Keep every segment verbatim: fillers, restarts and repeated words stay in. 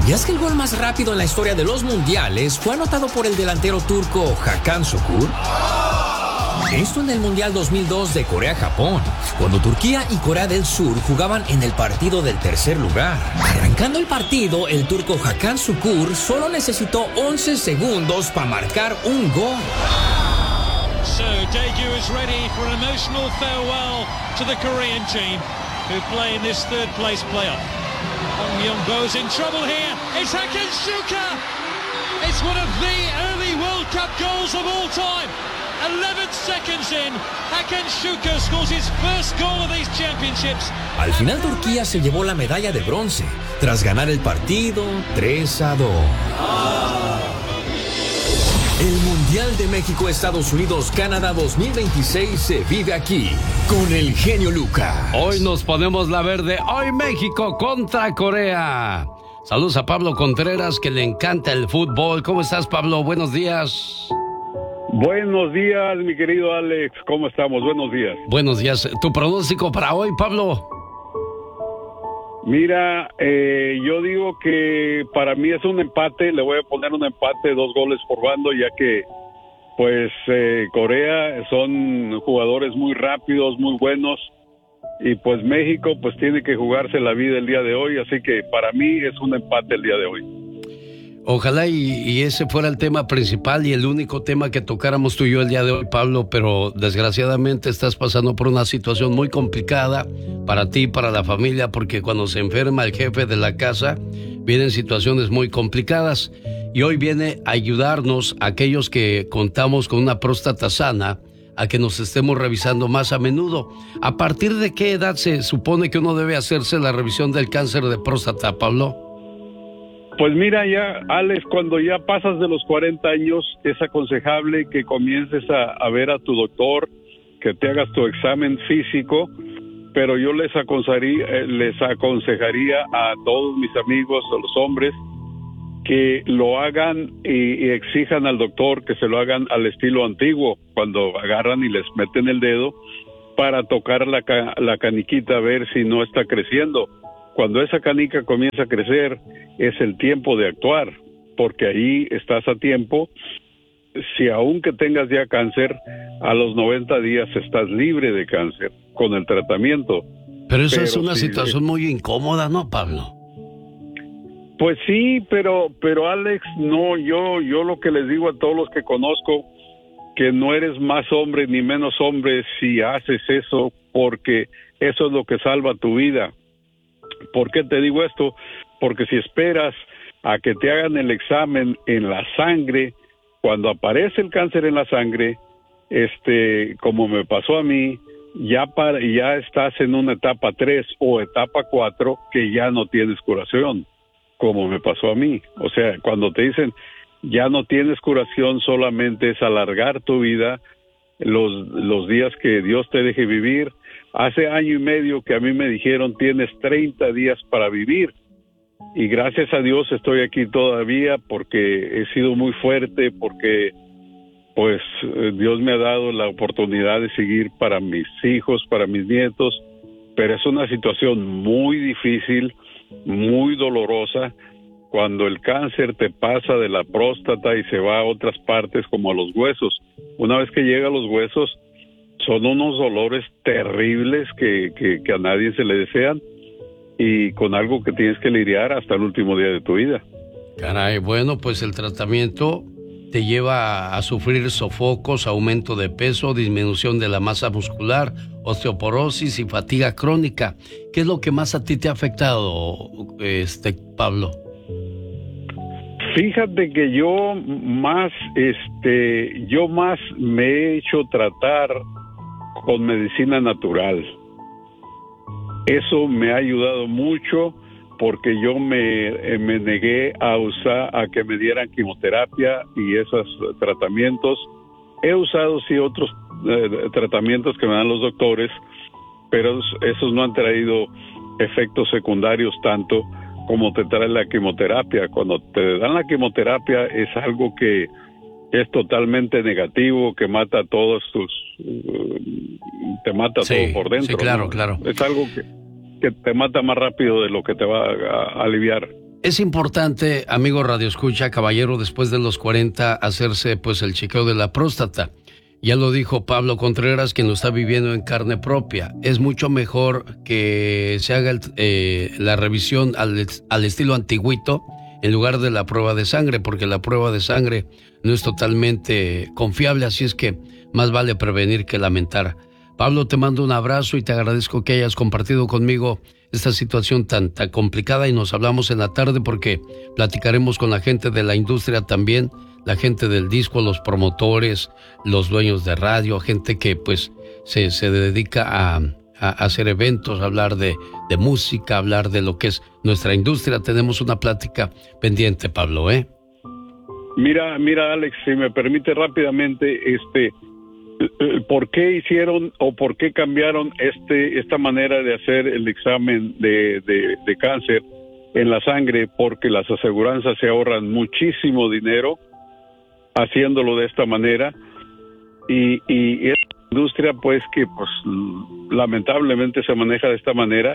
¿Sabías que el gol más rápido en la historia de los mundiales fue anotado por el delantero turco Hakan Şükür? Esto en el Mundial dos mil dos de Corea-Japón, cuando Turquía y Corea del Sur jugaban en el partido del tercer lugar. Arrancando el partido, el turco Hakan Şükür solo necesitó once segundos para marcar un gol. So, Daegu is ready for an emotional farewell to the Korean team who play in this third place playoff. Hong Myung-bo's in trouble here. It's Hakan Şükür. It's one of the early World Cup goals of all time. eleven seconds in, Hakan Şükür scores his first goal of these championships. Al final Turquía se llevó la medalla de bronce, tras ganar el partido tres a dos. El Mundial de México-Estados Unidos-Canadá dos mil veintiséis se vive aquí, con el genio Lucas. Hoy nos ponemos la verde, hoy México contra Corea. Saludos a Pablo Contreras, que le encanta el fútbol. ¿Cómo estás, Pablo? Buenos días. Buenos días, mi querido Alex. ¿Cómo estamos? Buenos días. Buenos días. ¿Tu pronóstico para hoy, Pablo? Mira, eh, yo digo que para mí es un empate. Le voy a poner un empate, dos goles por bando, ya que pues eh, Corea son jugadores muy rápidos, muy buenos, y pues México pues tiene que jugarse la vida el día de hoy, así que para mí es un empate el día de hoy. Ojalá y, y ese fuera el tema principal y el único tema que tocáramos tú y yo el día de hoy, Pablo, pero desgraciadamente estás pasando por una situación muy complicada para ti y para la familia, porque cuando se enferma el jefe de la casa, vienen situaciones muy complicadas, y hoy viene a ayudarnos a aquellos que contamos con una próstata sana, a que nos estemos revisando más a menudo. ¿A partir de qué edad se supone que uno debe hacerse la revisión del cáncer de próstata, Pablo? Pues mira, ya, Alex, cuando ya pasas de los cuarenta años, es aconsejable que comiences a, a ver a tu doctor, que te hagas tu examen físico, pero yo les aconsejaría, eh, les aconsejaría a todos mis amigos, a los hombres, que lo hagan y, y exijan al doctor que se lo hagan al estilo antiguo, cuando agarran y les meten el dedo para tocar la, la caniquita a ver si no está creciendo. Cuando esa canica comienza a crecer, es el tiempo de actuar, porque ahí estás a tiempo. Si aunque tengas ya cáncer, a los noventa días estás libre de cáncer con el tratamiento. Pero esa es una sí, situación muy incómoda, ¿no, Pablo? Pues sí, pero, pero Alex, no, yo, yo lo que les digo a todos los que conozco, que no eres más hombre ni menos hombre si haces eso, porque eso es lo que salva tu vida. ¿Por qué te digo esto? Porque si esperas a que te hagan el examen en la sangre, cuando aparece el cáncer en la sangre, este, como me pasó a mí, ya para, ya estás en una etapa tres o etapa cuatro que ya no tienes curación, como me pasó a mí. O sea, cuando te dicen ya no tienes curación, solamente es alargar tu vida, los, los días que Dios te deje vivir. Hace año y medio que a mí me dijeron tienes treinta días para vivir, y gracias a Dios estoy aquí todavía, porque he sido muy fuerte, porque pues Dios me ha dado la oportunidad de seguir para mis hijos, para mis nietos, pero es una situación muy difícil, muy dolorosa, cuando el cáncer te pasa de la próstata y se va a otras partes como a los huesos. Una vez que llega a los huesos, son unos dolores terribles que, que, que a nadie se le desean, y con algo que tienes que lidiar hasta el último día de tu vida. Caray, bueno, pues el tratamiento te lleva a sufrir sofocos, aumento de peso, disminución de la masa muscular, osteoporosis y fatiga crónica. ¿Qué es lo que más a ti te ha afectado, este, Pablo? Fíjate que yo más, este, yo más me he hecho tratar con medicina natural. Eso me ha ayudado mucho, porque yo me, eh, me negué a usar, a que me dieran quimioterapia y esos tratamientos. He usado sí otros eh, tratamientos que me dan los doctores, pero esos no han traído efectos secundarios tanto como te trae la quimioterapia. Cuando te dan la quimioterapia es algo que es totalmente negativo, que mata todos tus, uh, te mata sí, todo por dentro. Sí, claro, ¿no? claro. Es algo que, que te mata más rápido de lo que te va a, a aliviar. Es importante, amigo Radio Escucha, caballero, después de los cuarenta, hacerse pues el chequeo de la próstata. Ya lo dijo Pablo Contreras, quien lo está viviendo en carne propia. Es mucho mejor que se haga el, eh, la revisión al, al estilo antiguito en lugar de la prueba de sangre, porque la prueba de sangre no es totalmente confiable, así es que más vale prevenir que lamentar. Pablo, te mando un abrazo y te agradezco que hayas compartido conmigo esta situación tan, tan complicada, y nos hablamos en la tarde porque platicaremos con la gente de la industria también, la gente del disco, los promotores, los dueños de radio, gente que pues se, se dedica a, a hacer eventos, a hablar de, de música, hablar de lo que es nuestra industria. Tenemos una plática pendiente, Pablo, ¿eh? Mira, mira, Alex, si me permite rápidamente, este... ¿por qué hicieron o por qué cambiaron este esta manera de hacer el examen de, de, de cáncer en la sangre? Porque las aseguranzas se ahorran muchísimo dinero haciéndolo de esta manera, y, y esta industria pues que pues lamentablemente se maneja de esta manera,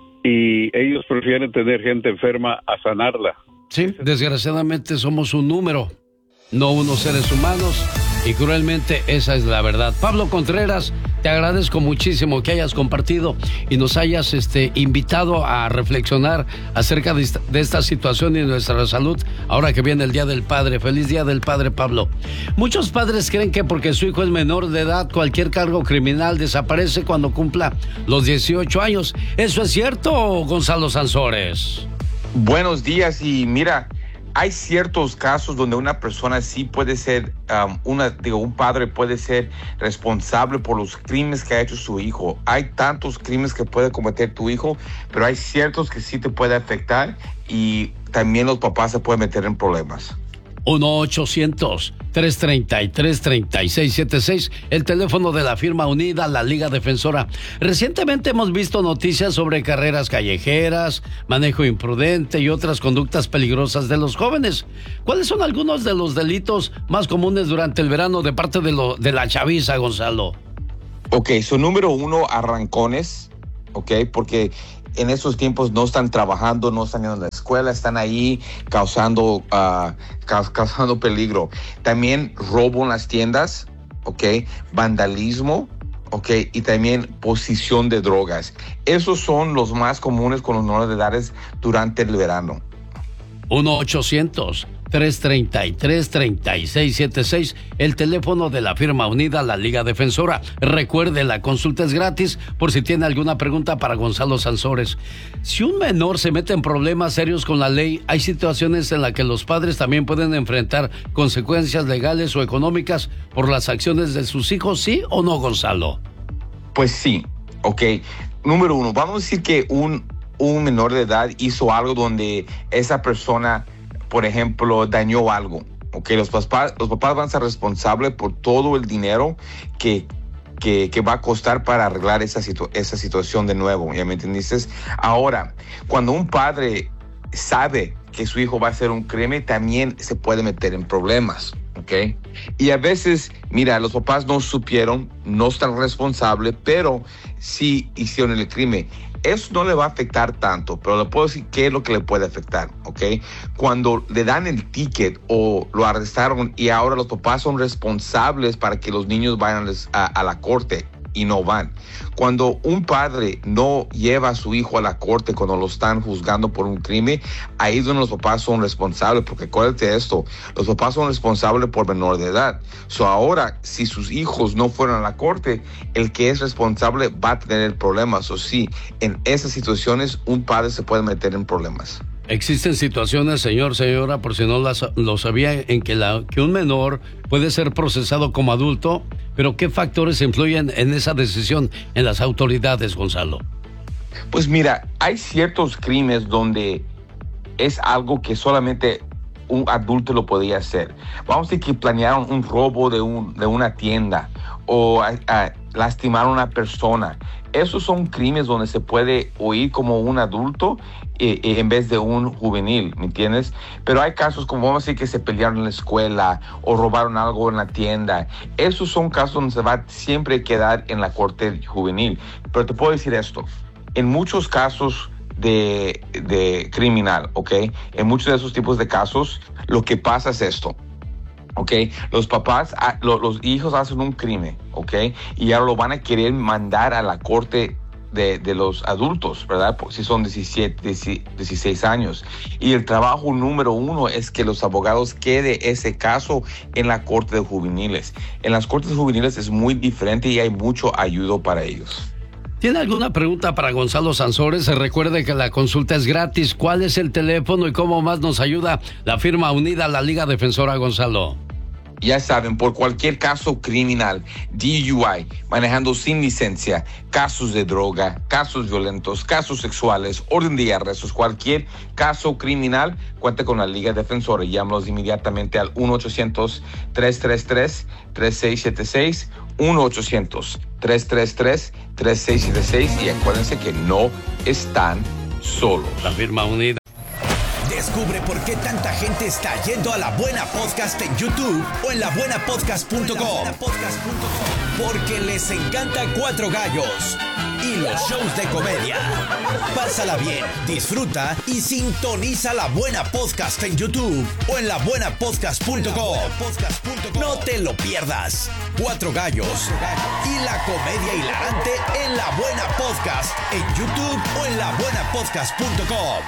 y ellos prefieren tener gente enferma a sanarla. Sí, desgraciadamente somos un número, no unos seres humanos, y cruelmente esa es la verdad. Pablo Contreras, te agradezco muchísimo que hayas compartido y nos hayas este, invitado a reflexionar acerca de esta, de esta situación y nuestra salud ahora que viene el Día del Padre. Feliz Día del Padre, Pablo. Muchos padres creen que porque su hijo es menor de edad, cualquier cargo criminal desaparece cuando cumpla los dieciocho años. ¿Eso es cierto, Gonzalo Sansores? Buenos días, y mira, hay ciertos casos donde una persona sí puede ser, um, una, digo, un padre puede ser responsable por los crímenes que ha hecho su hijo. Hay tantos crímenes que puede cometer tu hijo, pero hay ciertos que sí te puede afectar, y también los papás se pueden meter en problemas. uno ochocientos, tres treinta y tres, treinta y seis setenta y seis, el teléfono de la firma unida, la Liga Defensora. Recientemente hemos visto noticias sobre carreras callejeras, manejo imprudente y otras conductas peligrosas de los jóvenes. ¿Cuáles son algunos de los delitos más comunes durante el verano de parte de, lo, de la chaviza, Gonzalo? Ok, so número uno, arrancones, ok, porque en estos tiempos no están trabajando, no están en la escuela, están ahí causando, uh, ca- causando peligro. También robo en las tiendas, ok, vandalismo, ok, y también posesión de drogas. Esos son los más comunes con los menores de edades durante el verano. uno ochocientos, tres treinta y tres, treinta y seis setenta y seis, el teléfono de la firma unida, la Liga Defensora. Recuerde, la consulta es gratis por si tiene alguna pregunta para Gonzalo Sansores. Si un menor se mete en problemas serios con la ley, hay situaciones en las que los padres también pueden enfrentar consecuencias legales o económicas por las acciones de sus hijos, ¿sí o no, Gonzalo? Pues sí, ok. Número uno, vamos a decir que un, un menor de edad hizo algo donde esa persona, por ejemplo, dañó algo. Okay, los papás, los papás van a ser responsables por todo el dinero que, que, que va a costar para arreglar esa, situ- esa situación de nuevo. ¿Ya me entendiste? Ahora, cuando un padre sabe que su hijo va a hacer un crimen, también se puede meter en problemas. Okay. Y a veces, mira, los papás no supieron, no están responsables, pero sí hicieron el crimen. Eso no le va a afectar tanto, pero le puedo decir qué es lo que le puede afectar, ¿ok? Cuando le dan el ticket o lo arrestaron y ahora los papás son responsables para que los niños vayan a, a la corte y no van. Cuando un padre no lleva a su hijo a la corte cuando lo están juzgando por un crimen, ahí es donde los papás son responsables, porque acuérdate de esto, los papás son responsables por menor de edad. So ahora, si sus hijos no fueron a la corte, el que es responsable va a tener problemas. O sí, en esas situaciones un padre se puede meter en problemas. Existen situaciones, señor, señora, por si no las, lo sabía, en que, la, que un menor puede ser procesado como adulto, pero ¿qué factores influyen en esa decisión en las autoridades, Gonzalo? Pues mira, hay ciertos crímenes donde es algo que solamente un adulto lo podía hacer. Vamos a decir que planearon un robo de, un, de una tienda o a, a lastimar a una persona. Esos son crímenes donde se puede oír como un adulto eh, eh, en vez de un juvenil, ¿me entiendes? Pero hay casos como, vamos a decir, que se pelearon en la escuela o robaron algo en la tienda. Esos son casos donde se va a siempre quedar en la corte juvenil. Pero te puedo decir esto, en muchos casos de, de criminal, ¿ok? En muchos de esos tipos de casos, lo que pasa es esto. ¿Ok? Los papás, los, los hijos hacen un crimen, ¿ok? Y ahora lo van a querer mandar a la corte de, de los adultos, ¿verdad? Por si son diecisiete, dieciséis años. Y el trabajo número uno es que los abogados quede ese caso en la corte de juveniles. En las cortes juveniles es muy diferente y hay mucho ayuda para ellos. ¿Tiene alguna pregunta para Gonzalo Sansores? Se recuerde que la consulta es gratis. ¿Cuál es el teléfono y cómo más nos ayuda la firma unida a la Liga Defensora, Gonzalo? Ya saben, por cualquier caso criminal, D U I, manejando sin licencia, casos de droga, casos violentos, casos sexuales, orden de arrestos, cualquier caso criminal, cuenta con la Liga Defensora. Llámalos inmediatamente al uno ochocientos, tres tres tres, tres seis siete seis, uno ochocientos, tres tres tres, tres seis siete seis y acuérdense que no están solos. La firma unida. Descubre por qué tanta gente está yendo a La Buena Podcast en YouTube o en la buena podcast punto com. Porque les encanta Cuatro Gallos y los shows de comedia. Pásala bien, disfruta y sintoniza La Buena Podcast en YouTube o en la buena podcast punto com. No te lo pierdas. Cuatro Gallos y la comedia hilarante en La Buena Podcast en YouTube o en la buena podcast punto com.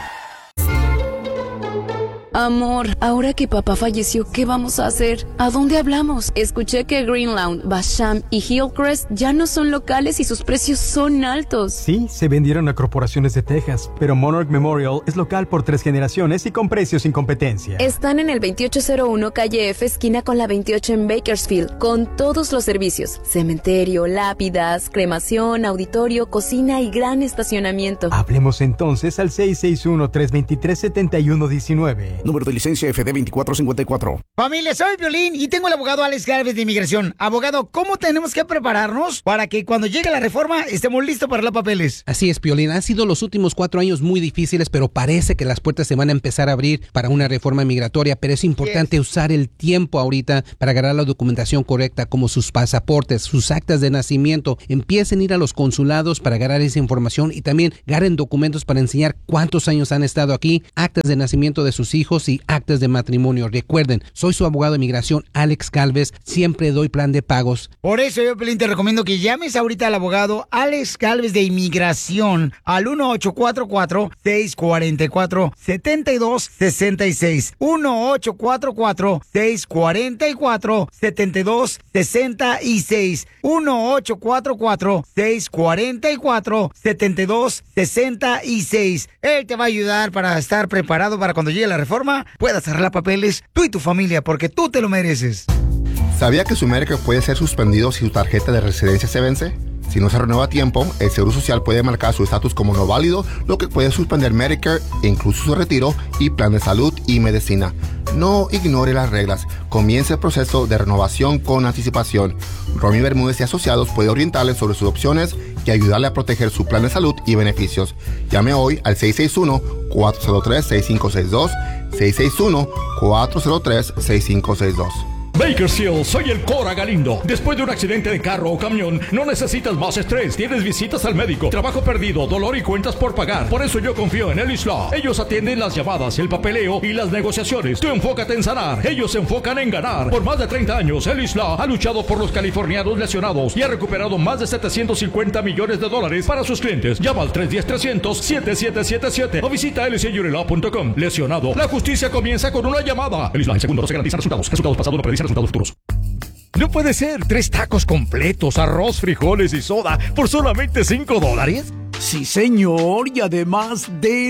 Amor, ahora que papá falleció, ¿qué vamos a hacer? ¿A dónde hablamos? Escuché que Greenlawn, Basham y Hillcrest ya no son locales y sus precios son altos. Sí, se vendieron a corporaciones de Texas, pero Monarch Memorial es local por tres generaciones y con precios sin competencia. Están en el veintiocho cero uno calle F, esquina con la veintiocho en Bakersfield, con todos los servicios: cementerio, lápidas, cremación, auditorio, cocina y gran estacionamiento. Hablemos entonces al seis seis uno, tres dos tres, siete uno uno nueve. Número de licencia F D veinticuatro cincuenta y cuatro. Familia, soy Piolín y tengo al abogado Alex Gálvez de Inmigración. Abogado, ¿cómo tenemos que prepararnos para que cuando llegue la reforma estemos listos para los papeles? Así es, Piolín. Han sido los últimos cuatro años muy difíciles, pero parece que las puertas se van a empezar a abrir para una reforma migratoria. Pero es importante yes. usar el tiempo ahorita para agarrar la documentación correcta, como sus pasaportes, sus actas de nacimiento. Empiecen a ir a los consulados para agarrar esa información y también agarren documentos para enseñar cuántos años han estado aquí, actas de nacimiento de sus hijos y actas de matrimonio. Recuerden, soy su abogado de migración, Alex Gálvez. Siempre doy plan de pagos. Por eso yo, Pelín, te recomiendo que llames ahorita al abogado Alex Gálvez de Inmigración al uno ocho cuatro cuatro, seis cuatro cuatro, siete dos seis seis. uno ocho cuatro cuatro, seis cuatro cuatro, siete dos seis seis. uno ocho cuatro cuatro, seis cuatro cuatro, siete dos seis seis. Él te va a ayudar para estar preparado para cuando llegue la reforma puedas arreglar papeles tú y tu familia, porque tú te lo mereces. ¿Sabía que su Medicare puede ser suspendido si su tarjeta de residencia se vence? Si no se renueva a tiempo, el Seguro Social puede marcar su estatus como no válido, lo que puede suspender Medicare, incluso su retiro y plan de salud y medicina. No ignore las reglas. Comience el proceso de renovación con anticipación. Romy Bermúdez y Asociados puede orientarle sobre sus opciones y ayudarle a proteger su plan de salud y beneficios. Llame hoy al seis seis uno, cuatro cero tres, seis cinco seis dos, seis seis uno, cuatro cero tres, seis cinco seis dos. Bakersfield, soy el Cora Galindo. Después de un accidente de carro o camión, no necesitas más estrés. Tienes visitas al médico, trabajo perdido, dolor y cuentas por pagar. Por eso yo confío en Ellis Law. Ellos atienden las llamadas, el papeleo y las negociaciones. Tú enfócate en sanar. Ellos se enfocan en ganar. Por más de treinta años, Ellis Law ha luchado por los californianos lesionados y ha recuperado más de setecientos cincuenta millones de dólares para sus clientes. Llama al tres uno cero, trescientos, setenta y siete setenta y siete o visita ellis y law punto com. Lesionado. La justicia comienza con una llamada. Ellis Law, en segundo no se garantizan resultados. Resultados pasados no predicen resultados futuros. No puede ser, tres tacos completos, arroz, frijoles y soda por solamente cinco dólares. Sí, señor, y además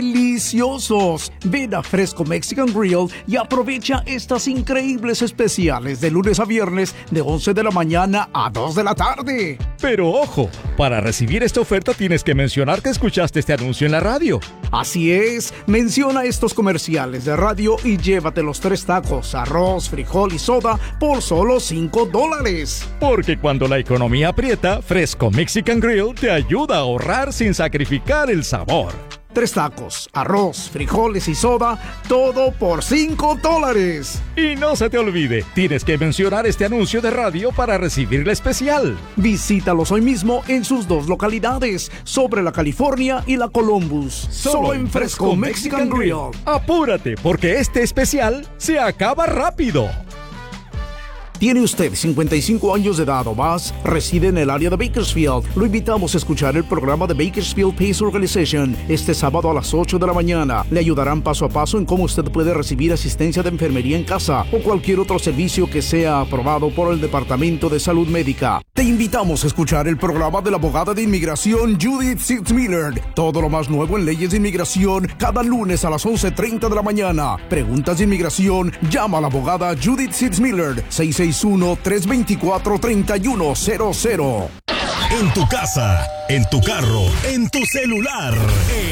deliciosos. Ven a Fresco Mexican Grill y aprovecha estas increíbles especiales de lunes a viernes de once de la mañana a dos de la tarde. Pero ojo, para recibir esta oferta tienes que mencionar que escuchaste este anuncio en la radio. Así es, menciona estos comerciales de radio y llévate los tres tacos, arroz, frijol y soda por solo cinco dólares. Porque cuando la economía aprieta, Fresco Mexican Grill te ayuda a ahorrar sin sacrificar el sabor. Tres tacos, arroz, frijoles y soda, todo por cinco dólares. Y no se te olvide, tienes que mencionar este anuncio de radio para recibir la especial. Visítalos hoy mismo en sus dos localidades, sobre la California y la Columbus. Solo en Fresco Mexican Grill. Apúrate, porque este especial se acaba rápido. ¿Tiene usted cincuenta y cinco años de edad o más? ¿Reside en el área de Bakersfield? Lo invitamos a escuchar el programa de Bakersfield Pace Organization este sábado a las ocho de la mañana. Le ayudarán paso a paso en cómo usted puede recibir asistencia de enfermería en casa o cualquier otro servicio que sea aprobado por el Departamento de Salud Médica. Te invitamos a escuchar el programa de la abogada de inmigración Judith Sitzmiller. Todo lo más nuevo en leyes de inmigración cada lunes a las once treinta de la mañana. Preguntas de inmigración, llama a la abogada Judith Sitzmiller, seis seis uno, tres dos cuatro, tres uno cero cero. En tu casa, en tu carro, en tu celular.